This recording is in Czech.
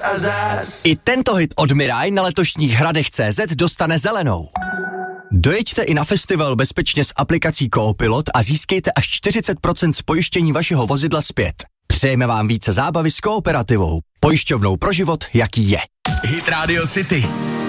a zas. I tento hit od Mirai na letošních Hradech.cz dostane zelenou. Dojeďte i na festival bezpečně s aplikací Coopilot a získejte až 40% z pojištění vašeho vozidla zpět. Přejeme vám více zábavy s Kooperativou. Pojišťovnou pro život, jaký je. Hit Radio City.